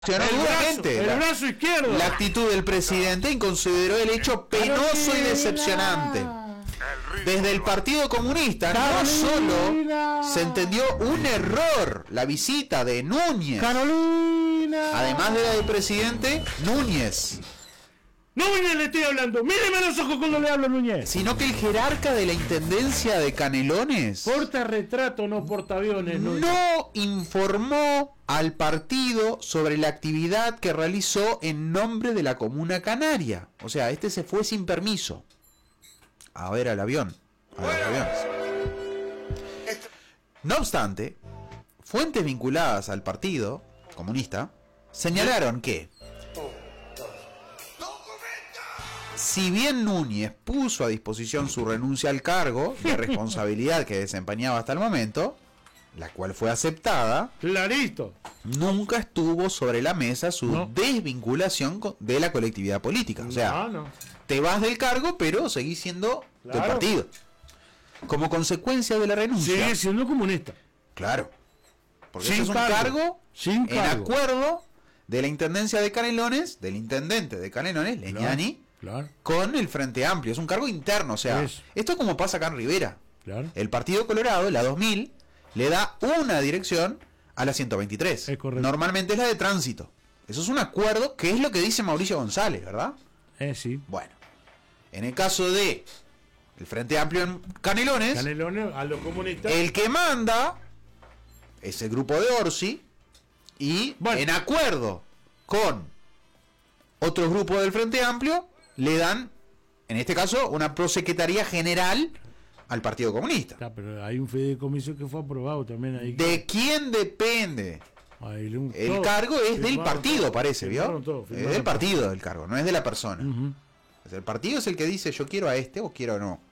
duramente el brazo izquierdo. La actitud del presidente y consideró el hecho penoso y decepcionante. Desde el Partido Comunista no solo se entendió un error la visita de Núñez, además de la del presidente Núñez. Núñez le estoy hablando, míreme a los ojos cuando le hablo a Núñez. Sino que el jerarca de la intendencia de Canelones porta retrato, no portaaviones. No informó al partido sobre la actividad que realizó en nombre de la comuna canaria. O sea, este se fue sin permiso a ver al avión. No obstante, fuentes vinculadas al partido comunista señalaron que si bien Núñez puso a disposición su renuncia al cargo de responsabilidad que desempeñaba hasta el momento, la cual fue aceptada, clarito, nunca estuvo sobre la mesa su desvinculación de la colectividad política. O sea, te vas del cargo, pero seguís siendo del partido. Como consecuencia de la renuncia, sigue siendo comunista. Claro, porque es un cargo en acuerdo de la intendencia de Canelones, del intendente de Canelones, Legnani, con el Frente Amplio. Es un cargo interno, o sea, esto es como pasa acá en Rivera. El Partido Colorado, la 2000, le da una dirección a la 123. Normalmente es la de tránsito. Eso es un acuerdo, que es lo que dice Mauricio González, ¿verdad? Sí. Bueno, en el caso de el Frente Amplio en Canelones, a los comunistas, el que manda es el grupo de Orsi, y en acuerdo con otros grupos del Frente Amplio le dan, en este caso, una prosecretaría general al Partido Comunista. Pero hay un fideicomiso que fue aprobado también ahí. ¿De quién depende? El cargo es del partido, parece, ¿vio? Es del partido el cargo, no es de la persona. El partido es el que dice yo quiero a este o quiero no.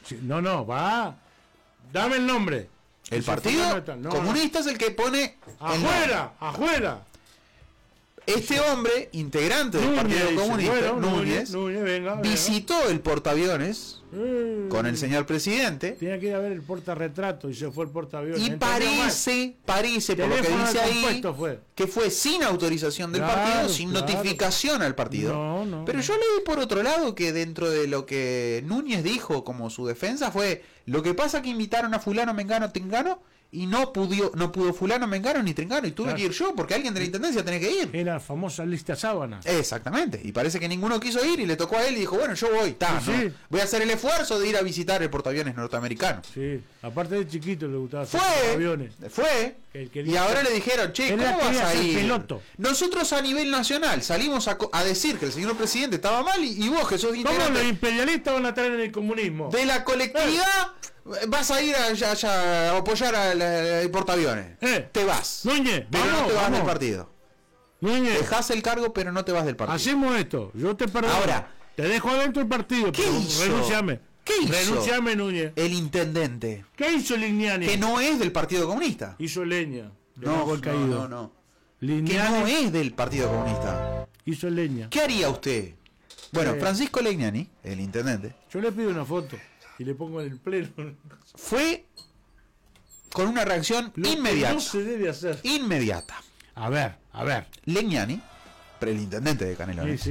Va. Dame el nombre. El Partido Comunista es el que pone afuera. Este hombre, integrante del Partido Comunista, Núñez, visitó el portaaviones con el señor presidente. Tenía que ir a ver el portarretrato y se fue el portaaviones. Y parece, por lo que dice ahí, que fue sin autorización del partido, sin notificación al partido. Pero yo leí por otro lado que dentro de lo que Núñez dijo como su defensa fue: lo que pasa que invitaron a fulano, mengano, tengano, y no pudo fulano, mengano ni trengano, y tuve que ir yo porque alguien de la intendencia tenía que ir. Era la famosa lista sábana. Exactamente, y parece que ninguno quiso ir y le tocó a él y dijo, bueno, yo voy, voy a hacer el esfuerzo de ir a visitar el portaaviones norteamericano. Sí, aparte de chiquito le gustaba hacer aviones. Y ahora le dijeron, che, ¿cómo vas a ir? Piloto. Nosotros a nivel nacional salimos a decir que el señor presidente estaba mal y vos, que sos integrante. ¿Cómo los imperialistas van a estar en el comunismo? De la colectividad... Vas a ir a apoyar al portaaviones. Te vas. Núñez, no te vas del partido. Núñez, dejás el cargo, pero no te vas del partido. Hacemos esto. Yo te perdono. Ahora, te dejo adentro del partido. ¿Qué hizo? Renunciame. ¿Qué hizo? Renunciame, Núñez. El intendente. ¿Qué hizo Lignani? Que no es del Partido Comunista. Hizo leña. No. Lignani, que no es del Partido Comunista. Hizo leña. ¿Qué haría usted? Bueno, Francisco Legnani, el intendente. Yo le pido una foto. Y le pongo en el pleno. Fue con una reacción inmediata. No se debe hacer. Inmediata. A ver. Legnani, el intendente de Canelones,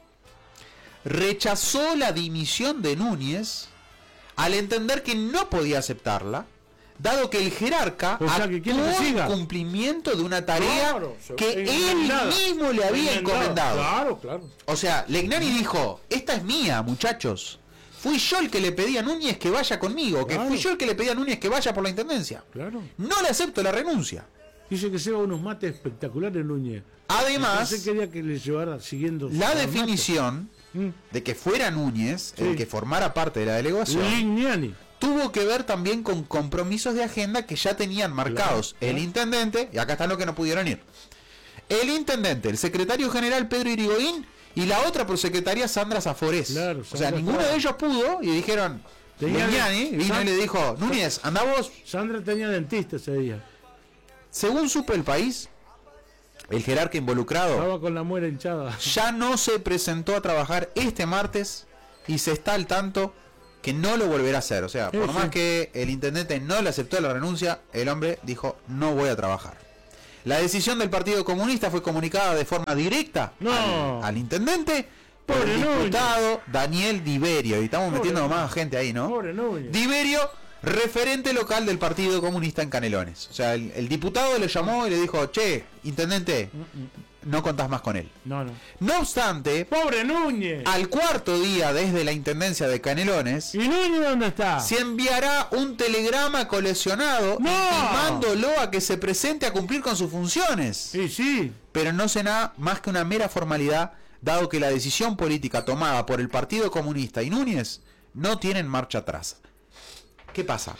rechazó la dimisión de Núñez al entender que no podía aceptarla, dado que el jerarca actuó en cumplimiento de una tarea que él mismo le había encomendado. Claro. O sea, Legnani dijo, esta es mía, muchachos. Fui yo el que le pedí a Núñez que vaya conmigo, fui yo el que le pedí a Núñez que vaya por la intendencia. No le acepto la renuncia. Dice que lleva unos mates espectaculares, Núñez. Además, quería que le llevara siguiendo la definición de que fuera Núñez el que formara parte de la delegación. Lignani. Tuvo que ver también con compromisos de agenda que ya tenían marcados el intendente, y acá están los que no pudieron ir. El intendente, el secretario general Pedro Irigoyen, y la otra prosecretaria Sandra Zaforés. O sea, ninguno de ellos pudo y dijeron, Legnani vino y le dijo, Núñez, anda vos. Sandra tenía dentista ese día. Según supo el país, el jerarca involucrado estaba con la muela hinchada. Ya no se presentó a trabajar este martes y se está al tanto que no lo volverá a hacer. O sea, por más que el intendente no le aceptó la renuncia, el hombre dijo, no voy a trabajar. La decisión del Partido Comunista fue comunicada de forma directa al intendente por el diputado Daniel Diverio. Y estamos metiendo más gente ahí, ¿no? Diverio, referente local del Partido Comunista en Canelones. O sea, el diputado le llamó y le dijo, che, intendente, no contás más con él. No obstante, ¡pobre Núñez! Al cuarto día desde la intendencia de Canelones, ¿y Núñez dónde está? Se enviará un telegrama coleccionado intimándolo a que se presente a cumplir con sus funciones. Sí. Pero no será más que una mera formalidad, dado que la decisión política tomada por el Partido Comunista y Núñez no tienen marcha atrás. ¿Qué pasa?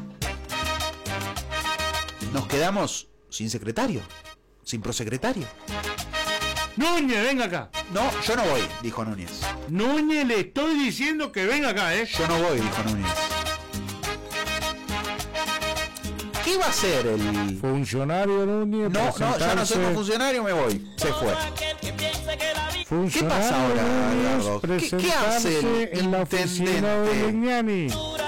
Nos quedamos sin secretario, sin prosecretario. Núñez, venga acá. No, yo no voy, dijo Núñez. Núñez, le estoy diciendo que venga acá, Yo no voy, dijo Núñez. ¿Qué va a hacer el funcionario Núñez? No, ya no soy un funcionario, me voy. Se fue. ¿Qué pasa ahora, Eduardo? ¿Qué hace el en la oficina de Legnani?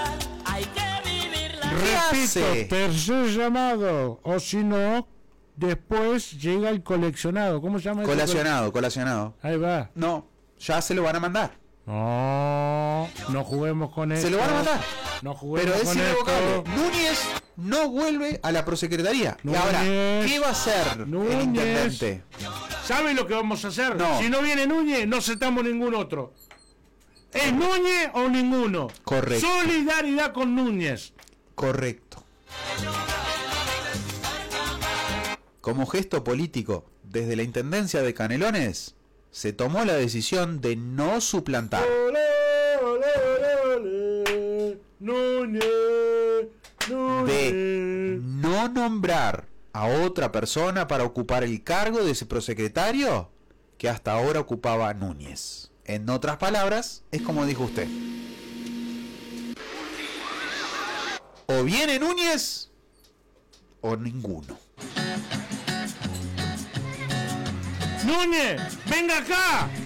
Repito, tercer llamado, o si no, después llega el coleccionado. ¿Cómo se llama? Colacionado. Ahí va. No, ya se lo van a mandar. No juguemos con eso. Se lo van a mandar. No juguemos pero con es irrevocable. esto. Núñez no vuelve a la prosecretaría. Y ahora, ¿qué va a hacer el intendente? ¿Sabe lo que vamos a hacer? No. Si no viene Núñez, no aceptamos ningún otro. ¿Es Núñez o ninguno? Correcto. Solidaridad con Núñez. Correcto. Como gesto político, desde la intendencia de Canelones, se tomó la decisión de no suplantar. Núñez. De no nombrar a otra persona para ocupar el cargo de ese prosecretario que hasta ahora ocupaba Núñez. En otras palabras, es como dijo usted. O viene Núñez o ninguno. Núñez, venga acá.